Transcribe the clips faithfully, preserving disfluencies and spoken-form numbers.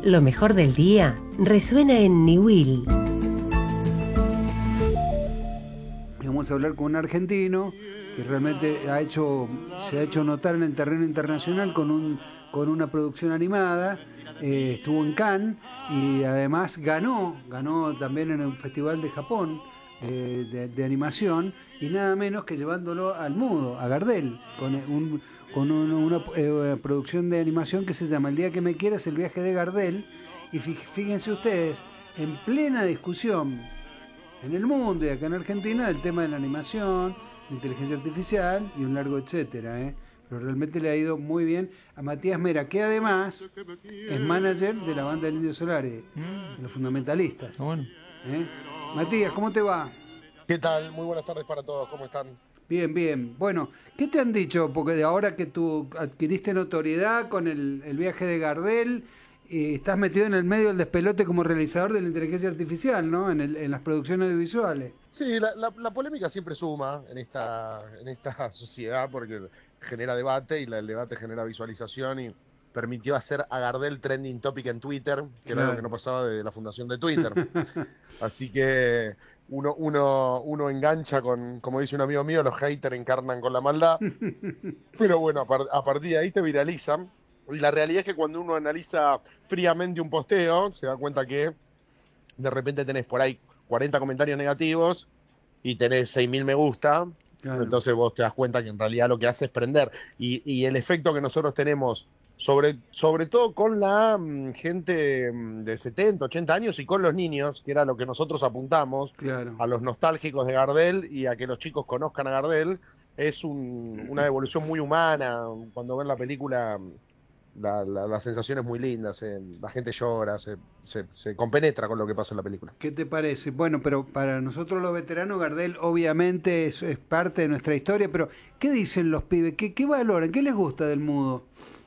Lo mejor del día resuena en Niwil. Vamos a hablar con un argentino que realmente ha hecho, se ha hecho notar en el terreno internacional con, un, con una producción animada. Eh, estuvo en Cannes y además ganó, ganó también en un festival de Japón eh, de, de animación, y nada menos que llevándolo al mudo, a Gardel, con, un, con un, una eh, producción de animación que se llama El día que me quieras, el viaje de Gardel. Y fíjense ustedes, en plena discusión en el mundo y acá en Argentina del tema de la animación, la inteligencia artificial y un largo etcétera, ¿eh? Pero realmente le ha ido muy bien a Matías Mera, que además es manager de la banda del Indio Solari, mm. de los fundamentalistas. Bueno. ¿Eh? Matías, ¿cómo te va? ¿Qué tal? Muy buenas tardes para todos, ¿cómo están? Bien, bien. Bueno, ¿qué te han dicho? Porque de ahora que tú adquiriste notoriedad con el, el viaje de Gardel, y estás metido en el medio del despelote como realizador de la inteligencia artificial, ¿no? En, el, en las producciones audiovisuales. Sí, la, la, la polémica siempre suma en esta, en esta sociedad porque genera debate y la, el debate genera visualización y permitió hacer a Gardel trending topic en Twitter, que claro. Era lo que no pasaba desde la fundación de Twitter. Así que uno, uno, uno engancha con, como dice un amigo mío, los haters encarnan con la maldad. Pero bueno, a, par, a partir de ahí te viralizan. Y la realidad es que cuando uno analiza fríamente un posteo, se da cuenta que de repente tenés por ahí cuarenta comentarios negativos y tenés seis mil me gusta. Claro. Entonces vos te das cuenta que en realidad lo que hace es prender. Y, y el efecto que nosotros tenemos, sobre, sobre todo con la um, gente um, de setenta, ochenta años y con los niños, que era lo que nosotros apuntamos, claro. a los nostálgicos de Gardel y a que los chicos conozcan a Gardel, es un, una devolución muy humana. Cuando ven la película... La, la, la sensación es muy linda, se, la gente llora, se, se, se compenetra con lo que pasa en la película. ¿Qué te parece? Bueno, pero para nosotros los veteranos, Gardel obviamente es, es parte de nuestra historia, pero ¿qué dicen los pibes? ¿Qué, qué valoran? ¿Qué les gusta del mudo?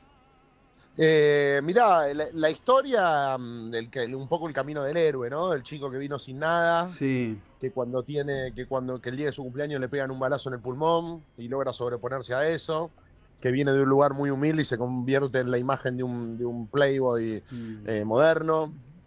Eh, mirá, la, la historia, el, un poco el camino del héroe, ¿no? El chico que vino sin nada, sí. que cuando tiene, que cuando que el día de su cumpleaños le pegan un balazo en el pulmón y logra sobreponerse a eso, que viene de un lugar muy humilde y se convierte en la imagen de un, de un playboy mm. eh, moderno.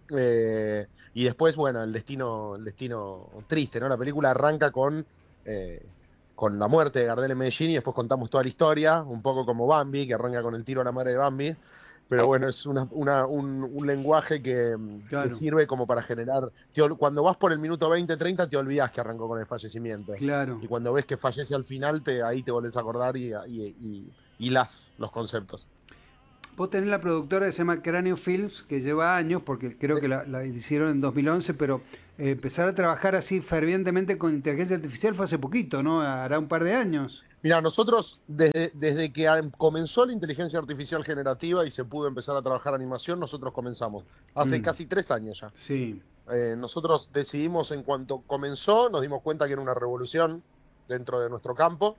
Eh, y después, bueno, el destino, el destino triste, ¿no? La película arranca con, eh, con la muerte de Gardel en Medellín y después contamos toda la historia, un poco como Bambi, que arranca con el tiro a la madre de Bambi. Pero bueno, es una, una, un, un lenguaje que, claro. que sirve como para generar... Te, cuando vas por el minuto veinte, treinta, te olvidás que arrancó con el fallecimiento. Claro. Y cuando ves que fallece al final, te, ahí te volvés a acordar y... y, y y las, los conceptos. Vos tenés la productora que se llama Cráneo Films, que lleva años, porque creo que la, la hicieron en dos mil once, pero eh, empezar a trabajar así fervientemente con inteligencia artificial fue hace poquito, ¿no? Hará un par de años. Mira, nosotros desde, desde que comenzó la inteligencia artificial generativa y se pudo empezar a trabajar animación, nosotros comenzamos. Hace mm. casi tres años ya. Sí. Eh, nosotros decidimos, en cuanto comenzó, nos dimos cuenta que era una revolución dentro de nuestro campo.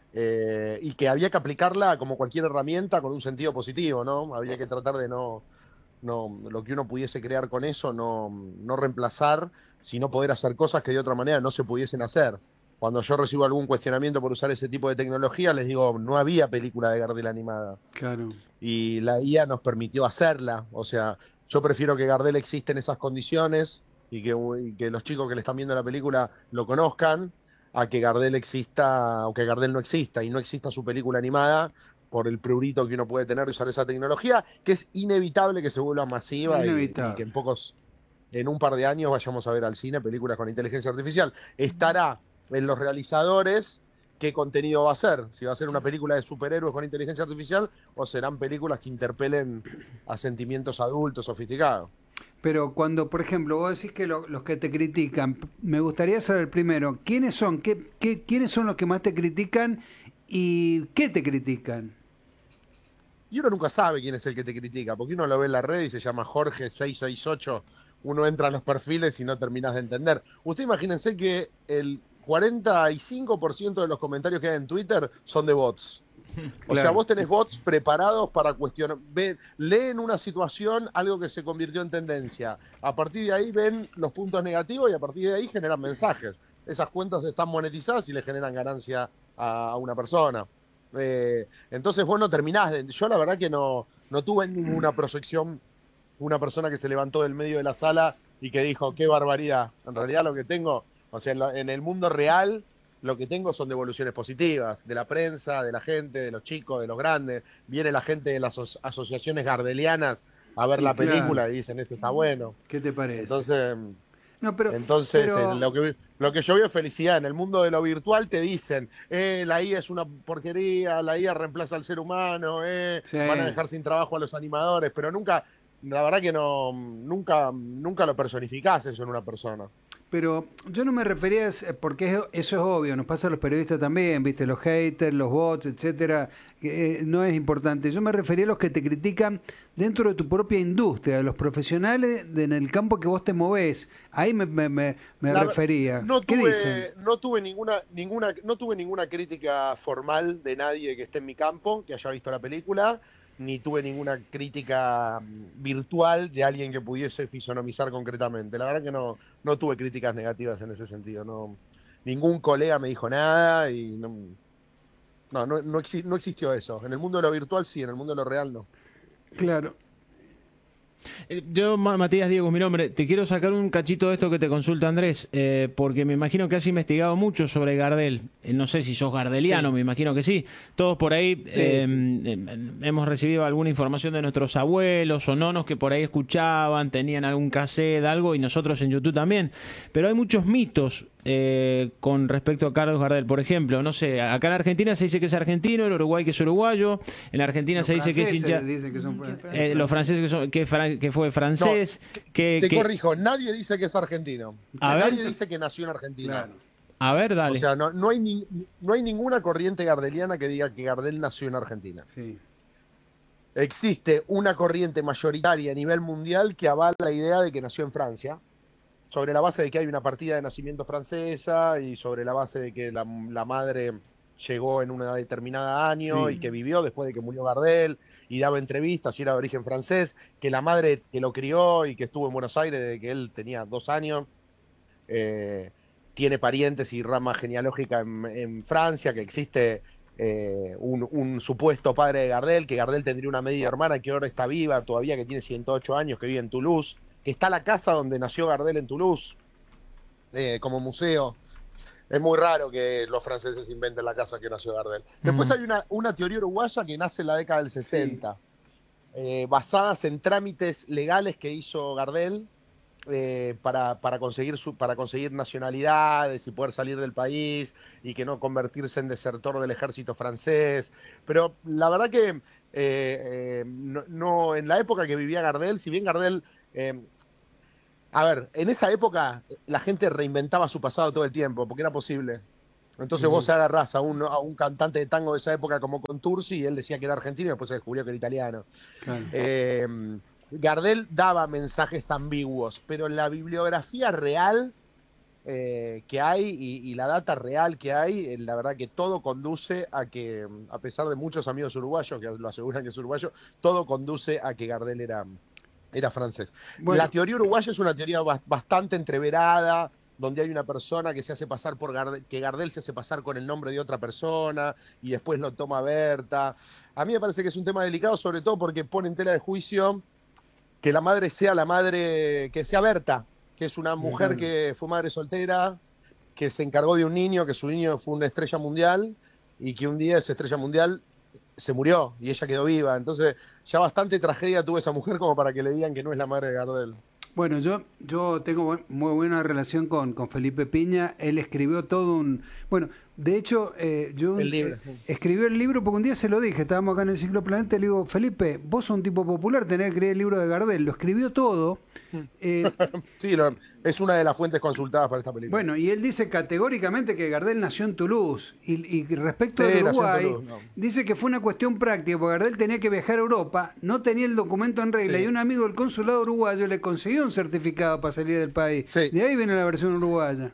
Eh, y que había que aplicarla como cualquier herramienta con un sentido positivo, ¿no? Había que tratar de no, no lo que uno pudiese crear con eso, no, no reemplazar, sino poder hacer cosas que de otra manera no se pudiesen hacer. Cuando yo recibo algún cuestionamiento por usar ese tipo de tecnología, les digo, no había película de Gardel animada. Claro. Y la I A nos permitió hacerla. O sea, yo prefiero que Gardel exista en esas condiciones y que, y que los chicos que le están viendo la película lo conozcan, a que Gardel exista o que Gardel no exista y no exista su película animada por el prurito que uno puede tener de usar esa tecnología, que es inevitable que se vuelva masiva y, y que en pocos, en un par de años vayamos a ver al cine películas con inteligencia artificial. Estará en los realizadores qué contenido va a ser, si va a ser una película de superhéroes con inteligencia artificial o serán películas que interpelen a sentimientos adultos, sofisticados. Pero cuando, por ejemplo, vos decís que lo, los que te critican, me gustaría saber primero, ¿quiénes son? ¿Qué, qué, ¿Quiénes son los que más te critican y qué te critican? Y uno nunca sabe quién es el que te critica, porque uno lo ve en la red y se llama Jorge seiscientos sesenta y ocho, uno entra a los perfiles y no terminás de entender. Usted imagínense que el cuarenta y cinco por ciento de los comentarios que hay en Twitter son de bots. O claro. sea, vos tenés bots preparados para cuestionar, ven, leen una situación, algo que se convirtió en tendencia. A partir de ahí ven los puntos negativos y a partir de ahí generan mensajes. Esas cuentas están monetizadas y le generan ganancia a, a una persona. Eh, entonces vos no terminás de... Yo la verdad que no, no tuve ninguna proyección una persona que se levantó del medio de la sala y que dijo, qué barbaridad. En realidad lo que tengo, o sea, en, lo, en el mundo real, lo que tengo son devoluciones positivas, de la prensa, de la gente, de los chicos, de los grandes. Viene la gente de las aso asociaciones gardelianas a ver Y la película claro. y dicen, esto está bueno. ¿Qué te parece? Entonces, no, pero, entonces pero... eh, lo, que, lo que yo veo es felicidad. En el mundo de lo virtual te dicen, eh, la I A es una porquería, la I A reemplaza al ser humano, eh, Sí. van a dejar sin trabajo a los animadores, pero nunca, la verdad que no, nunca, nunca lo personificás eso en una persona. Pero yo no me refería, a, porque eso es obvio, nos pasa a los periodistas también, viste, los haters, los bots, etcétera, que, eh, no es importante. Yo me refería a los que te critican dentro de tu propia industria, los profesionales de, en el campo que vos te movés. Ahí me, me, me, me La, refería. no ¿Qué tuve, dicen? no tuve ninguna, ninguna, no tuve ninguna crítica formal de nadie que esté en mi campo, que haya visto la película, ni tuve ninguna crítica virtual de alguien que pudiese fisonomizar concretamente. La verdad que no, no tuve críticas negativas en ese sentido. No, ningún colega me dijo nada y no, no, no, no, exi no existió eso. En el mundo de lo virtual sí, en el mundo de lo real no. Claro. Yo, Matías Diego, mi nombre, te quiero sacar un cachito de esto que te consulta Andrés, eh, porque me imagino que has investigado mucho sobre Gardel. Eh, no sé si sos gardeliano, sí. Me imagino que sí. Todos por ahí sí, eh, sí. Eh, hemos recibido alguna información de nuestros abuelos o nonos que por ahí escuchaban, tenían algún cassette, algo, y nosotros en YouTube también. Pero hay muchos mitos eh, con respecto a Carlos Gardel. Por ejemplo, no sé, acá en Argentina se dice que es argentino, en Uruguay que es uruguayo, en la Argentina los se dice que es hincha... Que son... eh, los franceses que, son, que, fran... que fue francés. No, que, te que... corrijo, nadie dice que es argentino. A nadie ver. dice que nació en Argentina. Claro. A ver, dale. O sea, no, no, hay ni, no hay ninguna corriente gardeliana que diga que Gardel nació en Argentina. Sí. Existe una corriente mayoritaria a nivel mundial que avala la idea de que nació en Francia, sobre la base de que hay una partida de nacimiento francesa y sobre la base de que la, la madre llegó en una determinada año sí. y que vivió después de que murió Gardel y daba entrevistas y era de origen francés, que la madre que lo crió y que estuvo en Buenos Aires desde que él tenía dos años, eh, tiene parientes y rama genealógica en, en Francia, que existe eh, un, un supuesto padre de Gardel, que Gardel tendría una media hermana que ahora está viva todavía, que tiene ciento ocho años, que vive en Toulouse, que está la casa donde nació Gardel en Toulouse, eh, como museo. Es muy raro que los franceses inventen la casa que nació Gardel. Después mm. hay una, una teoría uruguaya que nace en la década del sesenta, sí. eh, basadas en trámites legales que hizo Gardel eh, para, para, conseguir su, para conseguir nacionalidades y poder salir del país y que no convertirse en desertor del ejército francés. Pero la verdad que eh, eh, no, no, en la época que vivía Gardel, si bien Gardel... Eh, A ver, en esa época la gente reinventaba su pasado todo el tiempo, porque era posible. Entonces uh-huh. vos agarrás a un, a un cantante de tango de esa época como Contursi y él decía que era argentino y después se descubrió que era italiano. Claro. Eh, Gardel daba mensajes ambiguos, pero la bibliografía real eh, que hay y, y la data real que hay, eh, la verdad que todo conduce a que, a pesar de muchos amigos uruguayos que lo aseguran que es uruguayo, todo conduce a que Gardel era... Era francés. Bueno, la teoría uruguaya es una teoría bastante entreverada, donde hay una persona que se hace pasar por Gardel, que Gardel se hace pasar con el nombre de otra persona y después lo toma Berta. A mí me parece que es un tema delicado, sobre todo porque pone en tela de juicio que la madre sea la madre, que sea Berta, que es una mujer que fue madre soltera, que se encargó de un niño, que su niño fue una estrella mundial y que un día esa estrella mundial se murió y ella quedó viva. Entonces ya bastante tragedia tuvo esa mujer como para que le digan que no es la madre de Gardel. Bueno, yo, yo tengo muy buena relación con, con Felipe Piña. Él escribió todo un... Bueno, de hecho, eh, yo el libro. Eh, escribió el libro porque un día se lo dije, estábamos acá en el Ciclo Planeta, y le digo, Felipe, vos sos un tipo popular, tenés que escribir el libro de Gardel. Lo escribió todo. Eh, sí, lo, es una de las fuentes consultadas para esta película. Bueno, y él dice categóricamente que Gardel nació en Toulouse. Y, y respecto sí, a Uruguay, Toulouse, no. dice que fue una cuestión práctica, porque Gardel tenía que viajar a Europa, no tenía el documento en regla, sí. y un amigo del consulado uruguayo le consiguió un certificado para salir del país. Sí. De ahí viene la versión uruguaya.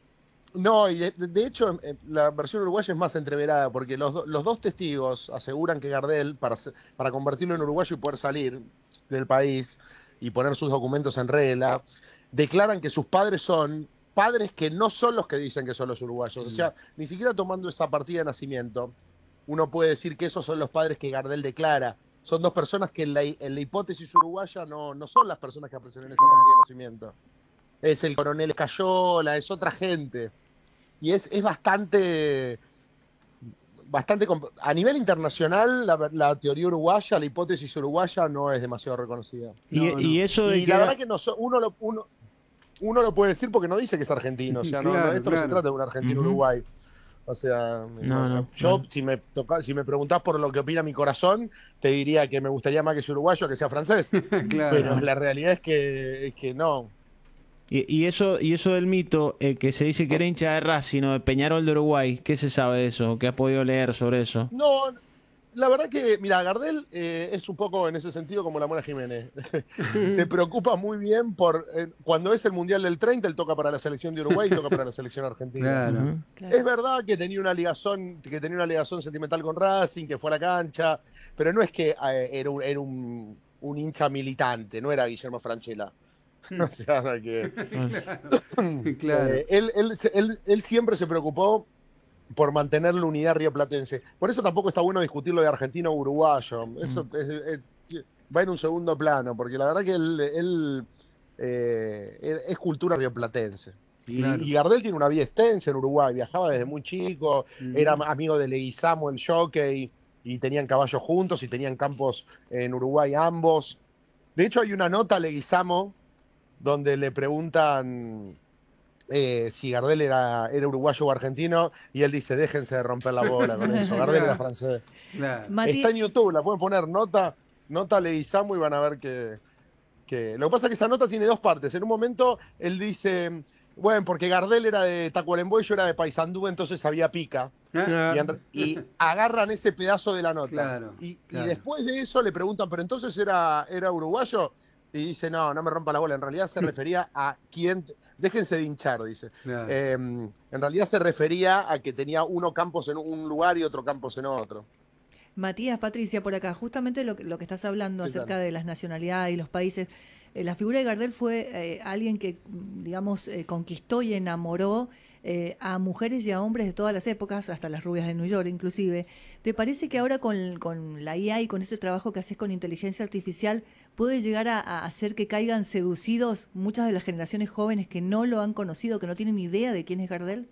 No, y de, de hecho la versión uruguaya es más entreverada, porque los, do, los dos testigos aseguran que Gardel, para, para convertirlo en uruguayo y poder salir del país y poner sus documentos en regla, declaran que sus padres son padres que no son los que dicen que son los uruguayos. Mm. O sea, ni siquiera tomando esa partida de nacimiento, uno puede decir que esos son los padres que Gardel declara son dos personas que en la, en la hipótesis uruguaya no, no son las personas que aparecen en esa partida de nacimiento. Es el coronel Escayola, es otra gente. Y es, es bastante... bastante a nivel internacional la, la teoría uruguaya, la hipótesis uruguaya no es demasiado reconocida. Y, No, no. y eso de Y que la era- verdad que no, so- uno, lo, uno, uno lo puede decir porque no dice que es argentino. O sea, no, Claro, no, esto claro. no se trata de un argentino-Uruguay. O sea, No, no, yo, no. si me toca, si me preguntás por lo que opina mi corazón, te diría que me gustaría más que sea uruguayo que sea francés. Claro. Pero la realidad es que, es que no. y, y eso y eso del mito, eh, que se dice que era hincha de Racing o de Peñarol de Uruguay, ¿qué se sabe de eso? ¿Qué has podido leer sobre eso? No, la verdad que, mira, Gardel eh, es un poco en ese sentido como la Mona Jiménez. Se preocupa muy bien por... eh, cuando es el Mundial del treinta, él toca para la selección de Uruguay y toca para la selección argentina. Claro. Ujú. Claro. Es verdad que tenía una ligazón, que tenía una ligazón sentimental con Racing, que fue a la cancha, pero no es que eh, era, un, era un, un hincha militante, no era Guillermo Francella. O sea, que... Claro. Eh, él, él, se- él- él siempre se preocupó por mantener la unidad rioplatense. Por eso tampoco está bueno discutir lo de argentino o uruguayo. Eso es- es- va en un segundo plano, porque la verdad que él, él, eh, él es cultura rioplatense. Y, Claro. y Gardel tiene una vida extensa en Uruguay, viajaba desde muy chico, Mm. era amigo de Leguizamo, el jockey, y tenían caballos juntos y tenían campos en Uruguay ambos. De hecho, hay una nota a Leguizamo donde le preguntan eh, si Gardel era, era uruguayo o argentino, y él dice, déjense de romper la bola con eso, Gardel era francés. Claro. Mati, Está en YouTube, la pueden poner, nota, nota Leguizamo y van a ver que, que... Lo que pasa es que esa nota tiene dos partes. En un momento él dice, bueno, porque Gardel era de Tacuarembó y yo era de Paysandú, entonces había pica. Ah, Y, en- y agarran ese pedazo de la nota. Claro, y, y claro. después de eso le preguntan, ¿pero entonces era, era uruguayo? Y dice, no, no me rompa la bola. En realidad se refería a quién... Déjense de hinchar, dice. Claro. Eh, en realidad se refería a que tenía uno campos en un lugar y otro campos en otro. Matías, Patricia, por acá, justamente lo, que- lo que estás hablando ¿Qué acerca tal? de las nacionalidades y los países. Eh, la figura de Gardel fue eh, alguien que, mm, digamos, eh, conquistó y enamoró eh, a mujeres y a hombres de todas las épocas, hasta las rubias de New York inclusive. ¿Te parece que ahora con, con la I A y con este trabajo que haces con inteligencia artificial puede llegar a, a hacer que caigan seducidos muchas de las generaciones jóvenes que no lo han conocido, que no tienen idea de quién es Gardel?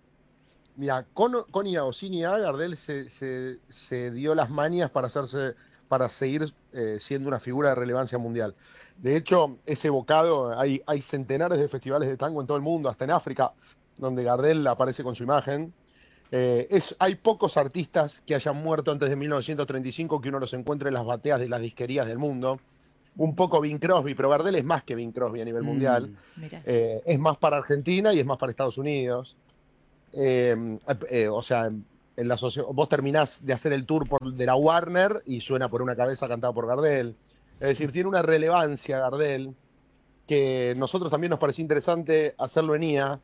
Mira, con, con I A o sin I A, Gardel se, se, se dio las mañas para hacerse, para seguir eh, siendo una figura de relevancia mundial. De hecho, es evocado, hay, hay centenares de festivales de tango en todo el mundo, hasta en África, donde Gardel aparece con su imagen. Eh, es, hay pocos artistas que hayan muerto antes de mil novecientos treinta y cinco que uno los encuentre en las bateas de las disquerías del mundo. Un poco Bing Crosby, pero Gardel es más que Bing Crosby a nivel Mm. mundial. Mira. Eh, es más para Argentina y es más para Estados Unidos. Eh, eh, o sea, en la asoci- vos terminás de hacer el tour por, de la Warner y suena por una cabeza cantado por Gardel. Es decir, tiene una relevancia Gardel que nosotros también nos pareció interesante hacerlo en I A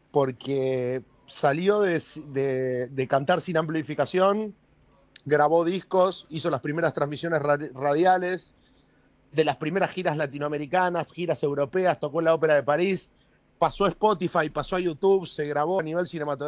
porque salió de, de- de cantar sin amplificación, grabó discos, hizo las primeras transmisiones ra- radiales, de las primeras giras latinoamericanas, giras europeas, tocó en la Ópera de París, pasó a Spotify, pasó a YouTube, se grabó a nivel cinematográfico.